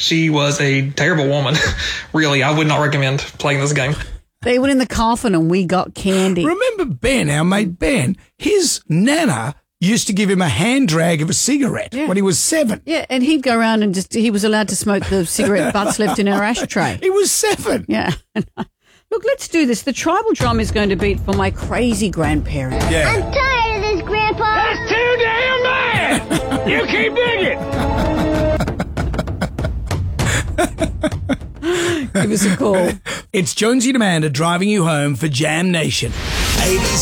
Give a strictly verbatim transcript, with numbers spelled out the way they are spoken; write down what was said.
She was a terrible woman. Really, I would not recommend playing this game. They went in the coffin and we got candy. Remember Ben, our mate Ben? His nana used to give him a hand drag of a cigarette Yeah. when he was seven. Yeah, and he'd go around and just, he was allowed to smoke the cigarette butts left in our ashtray. He was seven. Yeah. Look, let's do this. The tribal drum is going to beat for my crazy grandparents. Yeah. I'm tired of this, Grandpa. That's too damn bad! You keep digging! Give us a call. It's Jonesy and Amanda driving you home for Jam Nation. eighties